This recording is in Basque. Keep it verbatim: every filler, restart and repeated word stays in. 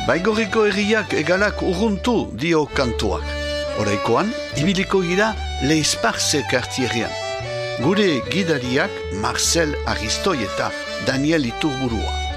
Baigorriko herriak egalak urruntu dio kantuak. Oraikoan, ibiliko gira Leisparze kartierrian. Gure gidariak Marcel Aristoi eta Daniel Iturburua.